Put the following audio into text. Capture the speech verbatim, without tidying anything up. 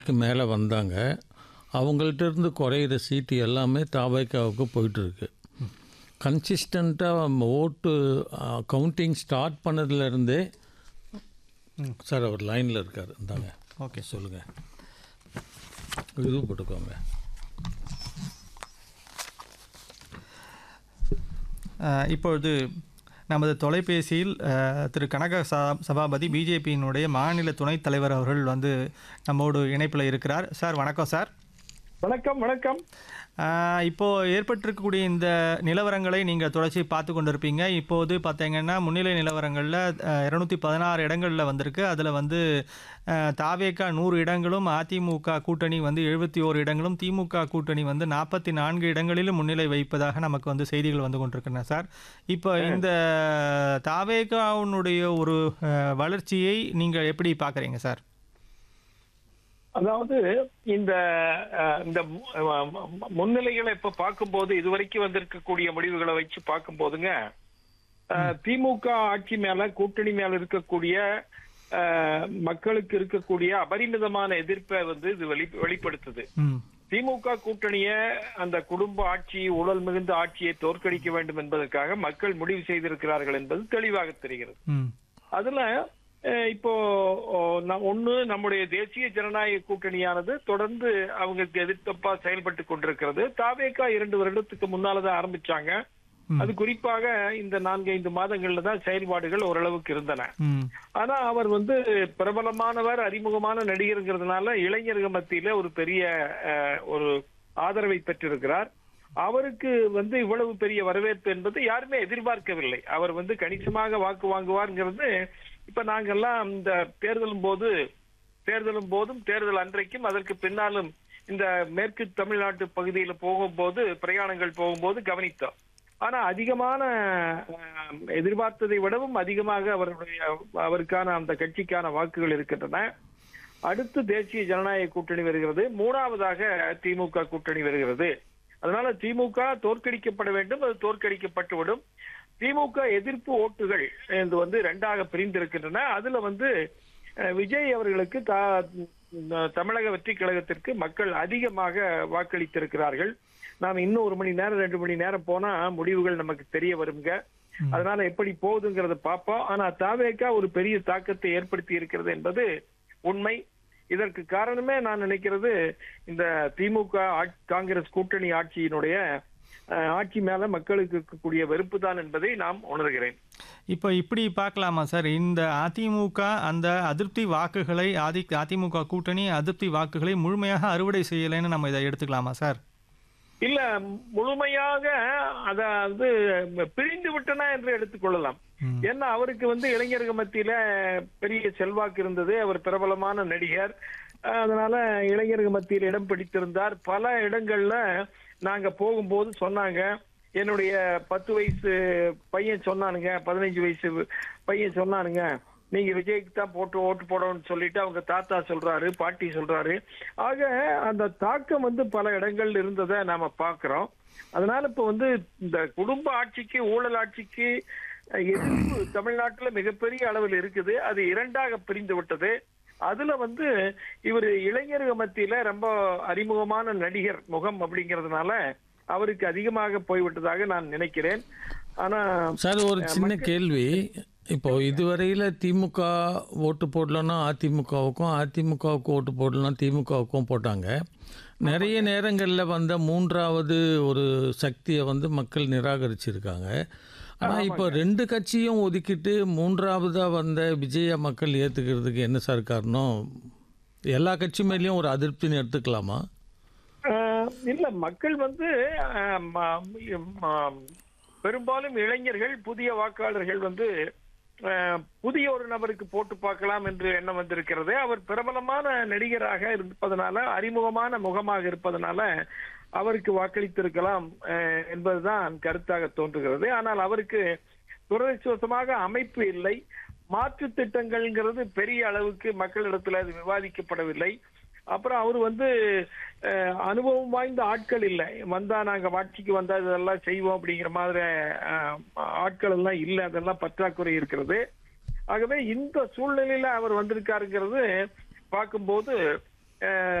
மேலே வந்தாங்க. அவங்கள்ட்ட இருந்து குறையிற சீட்டு எல்லாமே தாவேக்காவுக்கு போயிட்டுருக்கு. கன்சிஸ்டண்ட்டாக ஓட்டு கவுண்டிங் ஸ்டார்ட் பண்ணதுலேருந்தே சார் அவர் லைனில் இருக்கார். இருந்தாங்க. ஓகே, சொல்லுங்கள். இது போட்டுக்கோங்க. இப்பொழுது நமது தொலைபேசியில் திரு கனக சபாபதி பிஜேபியினுடைய மாநில துணைத் தலைவர் அவர்கள் வந்து நம்மோடு இணைப்பில் இருக்கிறார். சார் வணக்கம். சார் வணக்கம். வணக்கம். இப்போது ஏற்பட்டிருக்கக்கூடிய இந்த நிலவரங்களை நீங்கள் தொடர்ச்சி பார்த்து கொண்டிருப்பீங்க. இப்போது பார்த்தீங்கன்னா முன்னிலை நிலவரங்களில் இரநூத்தி பதினாறு இடங்களில் வந்திருக்கு. அதில் வந்து தாவேகா நூறு இடங்களும், அதிமுக கூட்டணி வந்து எழுபத்தி ஓரு இடங்களும், திமுக கூட்டணி வந்து நாற்பத்தி நான்கு இடங்களிலும் முன்னிலை வைப்பதாக நமக்கு வந்து செய்திகள் வந்து கொண்டிருக்கின்றன. சார், இப்போ இந்த தாவேகாவுடைய ஒரு வளர்ச்சியை நீங்கள் எப்படி பார்க்குறீங்க சார்? அதாவது இந்த இந்த முன்னிலைகளை இப்ப பார்க்கும்போது இதுவரைக்கும் வந்திருக்கக்கூடிய முடிவுகளை வச்சு பார்க்கும் போதுங்க, திமுக ஆட்சி மேல கூட்டணி மேல இருக்கக்கூடிய மக்களுக்கு இருக்கக்கூடிய அபரிமிதமான எதிர்ப்பை வந்து இது வெளி வெளிப்படுத்துது. திமுக கூட்டணிய அந்த குடும்ப ஆட்சி, ஊழல் மிகுந்த ஆட்சியை தோற்கடிக்க வேண்டும் என்பதற்காக மக்கள் முடிவு செய்திருக்கிறார்கள் என்பது தெளிவாக தெரிகிறது. அதுல இப்போ ஒண்ணு, நம்முடைய தேசிய ஜனநாயக கூட்டணியானது தொடர்ந்து அவங்களுக்கு எதிர்த்தப்பா செயல்பட்டு கொண்டிருக்கிறது. தாவேகா இரண்டு வருடத்துக்கு முன்னாலதான் ஆரம்பிச்சாங்க. அது குறிப்பாக இந்த நான்கு ஐந்து மாதங்கள்ல தான் செயல்பாடுகள் ஓரளவுக்கு இருந்தன. ஆனா அவர் வந்து பிரபலமானவர், அறிமுகமான நடிகருங்கிறதுனால இளைஞர்கள் மத்தியில ஒரு பெரிய ஒரு ஆதரவை பெற்றிருக்கிறார். அவருக்கு வந்து இவ்வளவு பெரிய வரவேற்பு என்பது யாருமே எதிர்பார்க்கவில்லை. அவர் வந்து கணிசமாக வாக்கு வாங்குவார்ங்கிறது இப்ப நாங்கெல்லாம் இந்த தேர்தலும் போது தேர்தலும் போதும் தேர்தல் அன்றைக்கும் அதற்கு பின்னாலும் இந்த மேற்கு தமிழ்நாட்டு பகுதியில் போகும்போது, பிரயாணங்கள் போகும்போது கவனித்தோம். ஆனா அதிகமான எதிர்பார்த்ததை விடவும் அதிகமாக அவருடைய அவருக்கான அந்த கட்சிக்கான வாக்குகள் இருக்கின்றன. அடுத்து தேசிய ஜனநாயக கூட்டணி வருகிறது, மூணாவதாக திமுக கூட்டணி வருகிறது. அதனால திமுக தோற்கடிக்கப்பட வேண்டும், அது தோற்கடிக்கப்பட்டுவிடும். திமுக எதிர்ப்பு ஓட்டுகள் இது வந்து இரண்டாக பிரிந்திருக்கின்றன. அதுல வந்து விஜய் அவர்களுக்கு தமிழக வெற்றி கழகத்திற்கு மக்கள் அதிகமாக வாக்களித்திருக்கிறார்கள். நாம் இன்னும் ஒரு மணி நேரம் ரெண்டு மணி நேரம் போனா முடிவுகள் நமக்கு தெரிய வருங்க. அதனால எப்படி போகுதுங்கிறத பார்ப்போம். ஆனா தாவேகா ஒரு பெரிய தாக்கத்தை ஏற்படுத்தி இருக்கிறது என்பது உண்மை. இதற்கு காரணமே நான் நினைக்கிறது இந்த திமுக காங்கிரஸ் கூட்டணி ஆட்சியினுடைய ஆட்சி மேல மக்களுக்கு இருக்கக்கூடிய வெறுப்பு தான் என்பதை நாம் உணர்கிறேன். இப்போ இப்படி பார்க்கலாமா சார், இந்த அதிமுக அந்த அதிருப்தி வாக்குகளை ஆதி அதிமுக கூட்டணி அதிருப்தி வாக்குகளை முழுமையாக அறுவடை செய்யலைன்னு நம்ம இதை எடுத்துக்கலாமா சார்? இல்ல, முழுமையாக அதாவது பிரிந்து விட்டனா என்று எடுத்துக்கொள்ளலாம். ஏன்னா அவருக்கு வந்து இளைஞர்கள் மத்தியில பெரிய செல்வாக்கு இருந்தது. அவர் பிரபலமான நடிகர். அதனால இளைஞர்கள் மத்தியில் இடம் பிடித்திருந்தார். பல இடங்கள்ல நாங்க போகும்போது சொன்னாங்க, என்னுடைய பத்து வயசு பையன் சொன்னானுங்க, பதினைஞ்சு வயசு பையன் சொன்னானுங்க, நீங்க விஜய்க்கு தான் போட்டு ஓட்டு போடணும்னு சொல்லிட்டு அவங்க தாத்தா சொல்றாரு, பாட்டி சொல்றாரு. ஆக அந்த தாக்கம் வந்து பல இடங்கள் இருந்ததை நாம பாக்குறோம். அதனால இப்ப வந்து இந்த குடும்ப ஆட்சிக்கு, ஊழல் ஆட்சிக்கு எதிர்ப்பு தமிழ்நாட்டுல மிகப்பெரிய அளவில் இருக்குது. அது இரண்டாக பிரிந்து விட்டது. அதுல வந்து இவர் இளைஞர்கள் மத்தியில ரொம்ப அறிமுகமான நடிகர் முகம் அப்படிங்கிறதுனால அவருக்கு அதிகமாக போய்விட்டதாக நான் நினைக்கிறேன். ஆனா சார், ஒரு சின்ன கேள்வி. இப்போ இதுவரையில் திமுக ஓட்டு போடலன்னா அதிமுகவுக்கும், அதிமுகவுக்கு ஓட்டு போடலன்னா திமுகவுக்கும் போட்டாங்க. நிறைய நேரங்களில் வந்த மூன்றாவது ஒரு சக்தியை வந்து மக்கள் நிராகரிச்சிருக்காங்க. ஆனால் இப்போ ரெண்டு கட்சியும் ஒதுக்கிட்டு மூன்றாவதாக வந்த விஜய மக்கள் ஏற்றுக்கிறதுக்கு என்ன சார் காரணம்? எல்லா கட்சி மேலேயும் ஒரு அதிருப்தின்னு எடுத்துக்கலாமா? இல்ல, மக்கள் வந்து பெரும்பாலும் இளைஞர்கள், புதிய வாக்காளர்கள் வந்து புதிய ஒரு நபருக்கு போட்டு பார்க்கலாம் என்று எண்ணம் வந்திருக்கிறது. அவர் பிரபலமான நடிகராக இருப்பதனால, அறிமுகமான முகமாக இருப்பதனால அவருக்கு வாக்களித்திருக்கலாம் என்பதுதான் கருத்தாக தோன்றுகிறது. ஆனால் அவருக்கு துரதிர்ஷ்டவசமாக அமைப்பு இல்லை. மாற்று திட்டங்கள்ங்கிறது பெரிய அளவுக்கு மக்களிடத்துல அது விவாதிக்கப்படவில்லை. அப்புறம் அவர் வந்து அனுபவம் வாய்ந்த ஆட்கள் இல்லை. வந்தா நாங்க ஆட்சிக்கு வந்தா இதெல்லாம் செய்வோம் அப்படிங்கிற மாதிரி ஆட்கள் எல்லாம் இல்லை. அதெல்லாம் பற்றாக்குறை இருக்கிறது. ஆகவே இந்த சூழ்நிலையில அவர் வந்திருக்காருங்கிறது பார்க்கும்போது அஹ்,